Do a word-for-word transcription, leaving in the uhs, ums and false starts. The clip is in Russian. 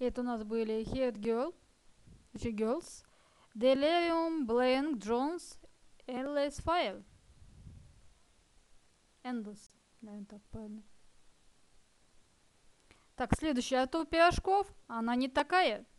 Это у нас были Head Girl, Girls, Delirium, Blank, Jones, Endless Fire. Endless, наверное, так правильно. Так, следующая, а то пирожков, она не такая.